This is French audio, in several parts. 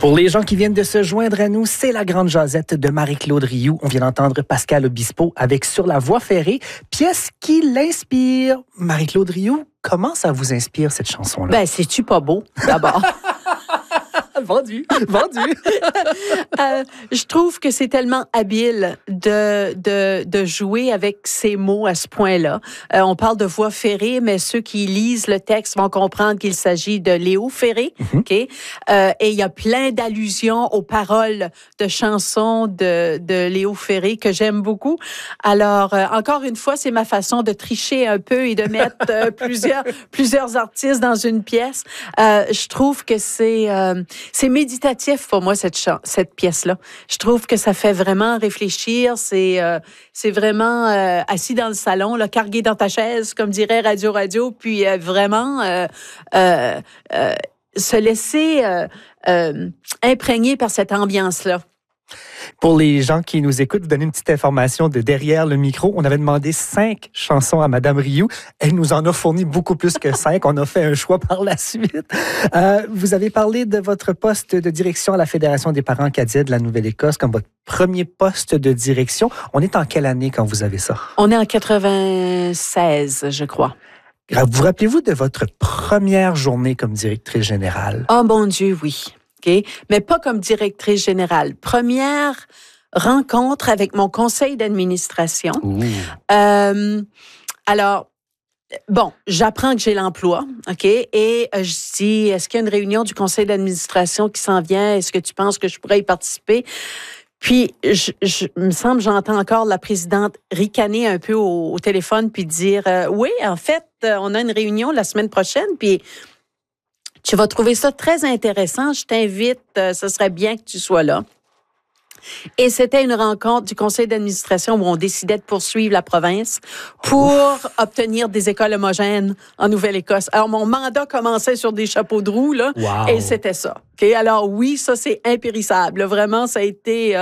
Pour les gens qui viennent de se joindre à nous, c'est la grande jasette de Marie-Claude Rioux. On vient d'entendre Pascal Obispo avec Sur la voie ferrée, pièce qui l'inspire. Marie-Claude Rioux, comment ça vous inspire cette chanson-là? Ben, c'est-tu pas beau, d'abord? Vendu. Je trouve que c'est tellement habile de jouer avec ces mots à ce point-là. On parle de voie ferrée, mais ceux qui lisent le texte vont comprendre qu'il s'agit de Léo Ferré. OK? Et il y a plein d'allusions aux paroles de chansons de Léo Ferré que j'aime beaucoup. Alors, encore une fois, c'est ma façon de tricher un peu et de mettre plusieurs artistes dans une pièce. Je trouve que c'est méditatif pour moi, cette pièce-là. Je trouve que ça fait vraiment réfléchir. C'est vraiment assis dans le salon, là, cargué dans ta chaise, comme dirait Radio, puis vraiment se laisser imprégner par cette ambiance-là. Pour les gens qui nous écoutent, vous donnez une petite information de derrière le micro. On avait demandé 5 chansons à Madame Rioux. Elle nous en a fourni beaucoup plus que 5. On a fait un choix par la suite. Vous avez parlé de votre poste de direction à la Fédération des parents acadiens de la Nouvelle-Écosse comme votre premier poste de direction. On est en quelle année quand vous avez ça? On est en 96, je crois. Vous rappelez-vous de votre première journée comme directrice générale? Oh mon Dieu, oui. Okay? Mais pas comme directrice générale. Première rencontre avec mon conseil d'administration. Alors, bon, j'apprends que j'ai l'emploi, OK? Et je dis, est-ce qu'il y a une réunion du conseil d'administration qui s'en vient? Est-ce que tu penses que je pourrais y participer? Puis, me semble, j'entends encore la présidente ricaner un peu au téléphone puis dire, oui, en fait, on a une réunion la semaine prochaine, puis tu vas trouver ça très intéressant. Je t'invite, ce serait bien que tu sois là. Et c'était une rencontre du conseil d'administration où on décidait de poursuivre la province pour obtenir des écoles homogènes en Nouvelle-Écosse. Alors, mon mandat commençait sur des chapeaux de roue, là, et c'était ça. Okay? Alors, oui, ça, c'est impérissable. Vraiment, ça a été...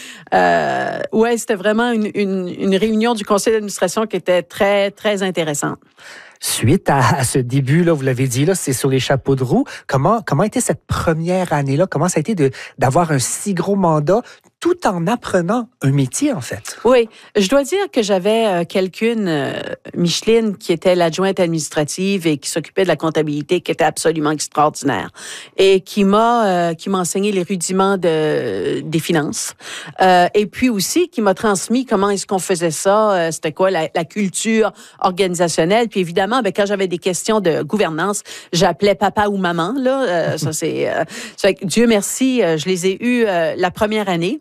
c'était vraiment une réunion du conseil d'administration qui était très, très intéressante. Suite à ce début, là, vous l'avez dit, là, c'est sur les chapeaux de roue. Comment était cette première année-là? Comment ça a été d'avoir un si gros mandat tout en apprenant un métier, en fait? Oui, je dois dire que j'avais quelqu'une, Micheline, qui était l'adjointe administrative et qui s'occupait de la comptabilité, qui était absolument extraordinaire et qui m'a enseigné les rudiments des finances. Et puis aussi, qui m'a transmis comment est-ce qu'on faisait ça, c'était quoi la culture organisationnelle. Puis évidemment, quand j'avais des questions de gouvernance, j'appelais papa ou maman. Là, ça c'est Dieu merci, je les ai eus la première année.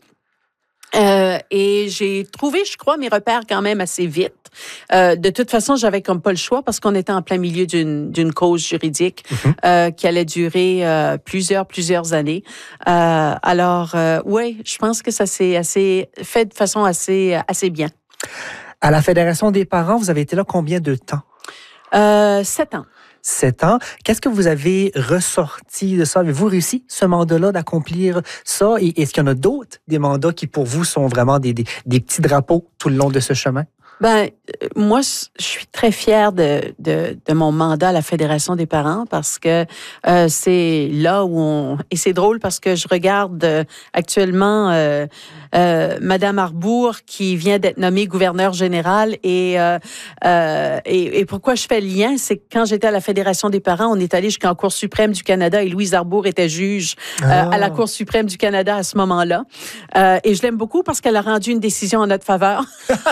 Et j'ai trouvé, je crois, mes repères quand même assez vite. De toute façon, j'avais comme pas le choix parce qu'on était en plein milieu d'une cause juridique qui allait durer plusieurs années. Alors, oui, je pense que ça s'est fait de façon assez bien. À la Fédération des parents, vous avez été là combien de temps? 7 ans. 7 ans. Qu'est-ce que vous avez ressorti de ça? Avez-vous réussi, ce mandat-là, d'accomplir ça? Et est-ce qu'il y en a d'autres, des mandats qui, pour vous, sont vraiment des petits drapeaux tout le long de ce chemin? Ben, moi, je suis très fière de mon mandat à la Fédération des parents parce que c'est là où et c'est drôle parce que je regarde actuellement Madame Arbour qui vient d'être nommée gouverneure générale et pourquoi je fais le lien, c'est que quand j'étais à la Fédération des parents, on est allé jusqu'en Cour suprême du Canada et Louise Arbour était juge à la Cour suprême du Canada à ce moment-là. Et je l'aime beaucoup parce qu'elle a rendu une décision en notre faveur.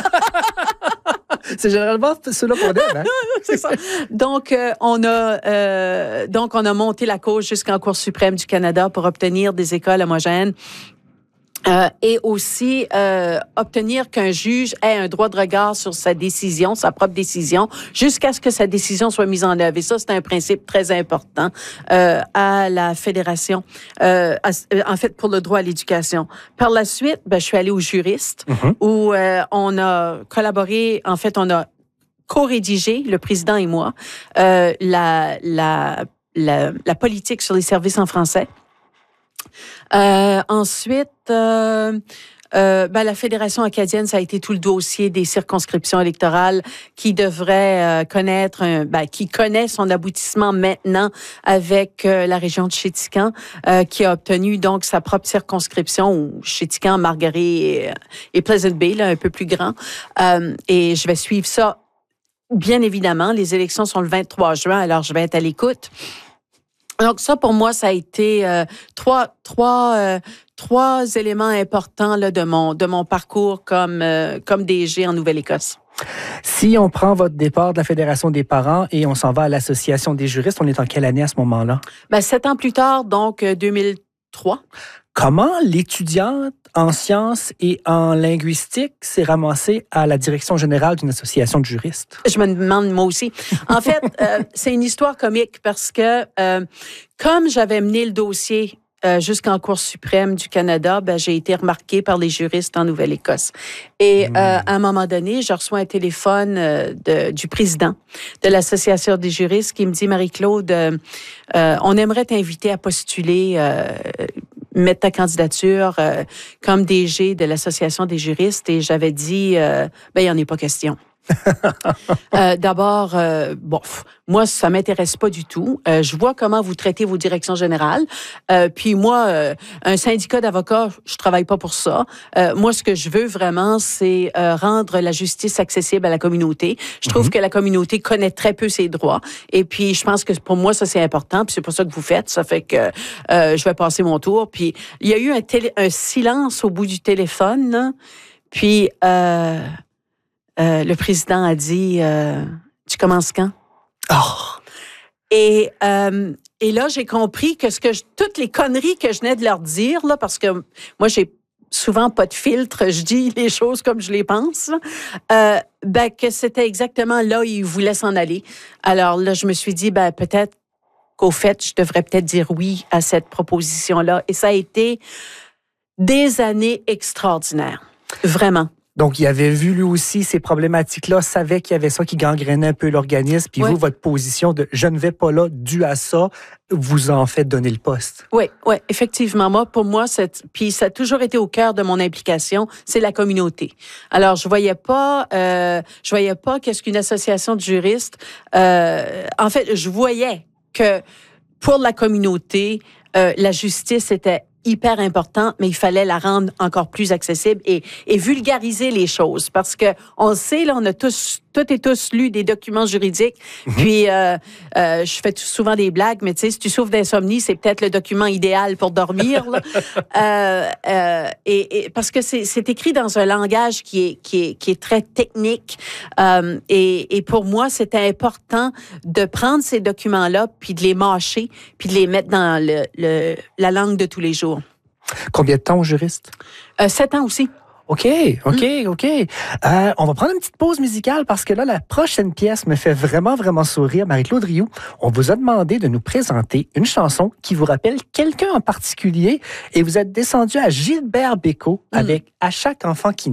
C'est généralement cela qu'on aime, hein? C'est ça. Donc, on a monté la cause jusqu'en Cour suprême du Canada pour obtenir des écoles homogènes. Et aussi obtenir qu'un juge ait un droit de regard sur sa décision, sa propre décision, jusqu'à ce que sa décision soit mise en œuvre. Et ça, c'est un principe très important à la Fédération, en fait, pour le droit à l'éducation. Par la suite, je suis allée au juriste, où on a collaboré, en fait, on a co-rédigé, le président et moi, la politique sur les services en français. Ensuite, La Fédération acadienne, ça a été tout le dossier des circonscriptions électorales qui devrait qui connaît son aboutissement maintenant avec la région de Chéticamp, qui a obtenu donc sa propre circonscription, ou Chéticamp, Marguerite et Pleasant Bay, là, un peu plus grand. Et je vais suivre ça. Bien évidemment, les élections sont le 23 juin, alors je vais être à l'écoute. Donc ça, pour moi, ça a été trois éléments importants là, de mon parcours comme DG en Nouvelle-Écosse. Si on prend votre départ de la Fédération des parents et on s'en va à l'Association des juristes, on est en quelle année à ce moment-là? 7 ans plus tard, donc 2003. Comment l'étudiante en sciences et en linguistique s'est ramassée à la direction générale d'une association de juristes? Je me demande, moi aussi. En fait, c'est une histoire comique parce que comme j'avais mené le dossier jusqu'en Cour suprême du Canada, j'ai été remarquée par les juristes en Nouvelle-Écosse. Et à un moment donné, je reçois un téléphone du président de l'Association des juristes qui me dit, Marie-Claude, on aimerait t'inviter à postuler, mettre ta candidature comme DG de l'Association des juristes. Et j'avais dit, il n'y en est pas question. D'abord, moi, ça m'intéresse pas du tout. Je vois comment vous traitez vos directions générales. Puis moi, un syndicat d'avocats, je travaille pas pour ça. Moi, ce que je veux vraiment, c'est rendre la justice accessible à la communauté. Je trouve que la communauté connaît très peu ses droits. Et puis, je pense que pour moi, ça, c'est important. Puis c'est pour ça que vous faites. Ça fait que je vais passer mon tour. Puis il y a eu un silence au bout du téléphone, là. Puis le président a dit, tu commences quand? Oh. Et là, j'ai compris que toutes les conneries que je venais de leur dire, là, parce que moi, j'ai souvent pas de filtre, je dis les choses comme je les pense, que c'était exactement là où ils voulaient s'en aller. Alors là, je me suis dit, peut-être qu'au fait, je devrais peut-être dire oui à cette proposition-là. Et ça a été des années extraordinaires. Vraiment. Donc, il avait vu lui aussi ces problématiques-là, savait qu'il y avait ça qui gangrénait un peu l'organisme, puis vous, votre position de « je ne vais pas là dû à ça », vous en faites donner le poste. Oui, effectivement. Pour moi, puis ça a toujours été au cœur de mon implication, c'est la communauté. Alors, je voyais pas qu'est-ce qu'une association de juristes. En fait, je voyais que pour la communauté, la justice était hyper important, mais il fallait la rendre encore plus accessible et vulgariser les choses. Parce que on sait, là, on a toutes et tous lu des documents juridiques. Puis, je fais souvent des blagues, mais tu sais, si tu souffres d'insomnie, c'est peut-être le document idéal pour dormir, là. Et parce que c'est écrit dans un langage qui est très technique. Et pour moi, c'était important de prendre ces documents-là, puis de les mâcher, puis de les mettre dans la langue de tous les jours. Combien de temps au juriste? 7 ans aussi. OK. On va prendre une petite pause musicale parce que là, la prochaine pièce me fait vraiment, vraiment sourire. Marie-Claude Rioux, on vous a demandé de nous présenter une chanson qui vous rappelle quelqu'un en particulier et vous êtes descendu à Gilbert Bécaud avec « À chaque enfant qui naît ».